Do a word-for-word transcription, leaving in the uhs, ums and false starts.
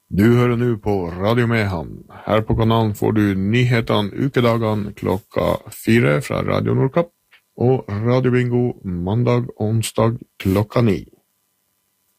Du hører nå på Radio Mehamn. Her på kanalen får du nyhetene ukedagene klokka fire fra Radio Nordkapp, og Radio Bingo mandag og onsdag klokka ni.